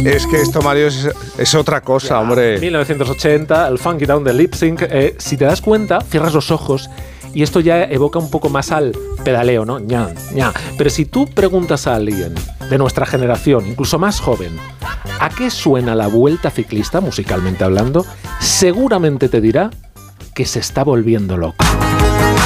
Es que esto, Mario, es otra cosa, Ya, hombre. 1980, el Funky Down de Lip Sync. Si te das cuenta, cierras los ojos y esto ya evoca un poco más al pedaleo, ¿no? Ña, ña. Pero si tú preguntas a alguien de nuestra generación, incluso más joven, ¿a qué suena la Vuelta Ciclista, musicalmente hablando? Seguramente te dirá que se está volviendo loco.